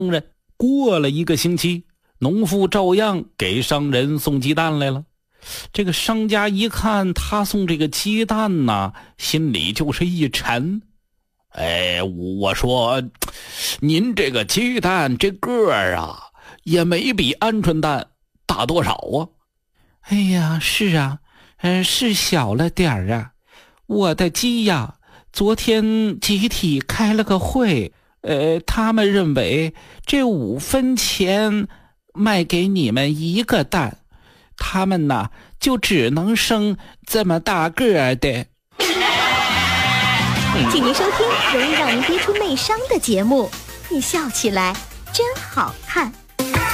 人。过了1个星期，农妇照样给商人送鸡蛋来了。这个商家一看他送这个鸡蛋呐，心里就是一沉。我说您这个鸡蛋这个儿啊，也没比鹌鹑蛋大多少啊。 哎呀，是啊，是小了点儿啊。我的鸡呀，昨天集体开了个会，他们认为这5分钱卖给你们1个蛋，他们呐就只能生这么大个儿的。 请您收听容易让您憋出内伤的节目，你笑起来真好看。